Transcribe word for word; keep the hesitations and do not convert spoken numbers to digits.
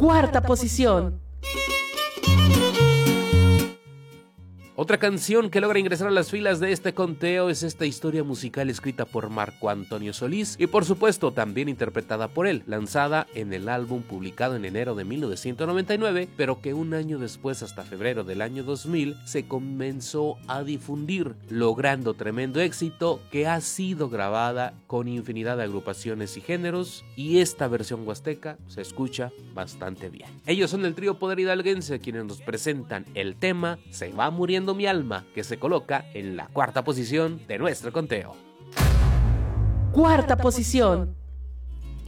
Cuarta posición. Otra canción que logra ingresar a las filas de este conteo es esta historia musical escrita por Marco Antonio Solís y por supuesto también interpretada por él, lanzada en el álbum publicado en enero de mil novecientos noventa y nueve, pero que un año después, hasta febrero del año dos mil, se comenzó a difundir, logrando tremendo éxito que ha sido grabada con infinidad de agrupaciones y géneros, y esta versión huasteca se escucha bastante bien. Ellos son el trío Poder Hidalguense, quienes nos presentan el tema Se va muriendo mi alma, que se coloca en la cuarta posición de nuestro conteo. Cuarta posición.